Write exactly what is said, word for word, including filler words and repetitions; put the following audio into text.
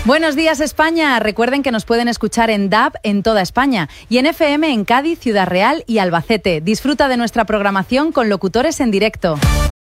Buenos días, España. Recuerden que nos pueden escuchar en D A B en toda España y en F M en Cádiz, Ciudad Real y Albacete. Disfruta de nuestra programación con locutores en directo.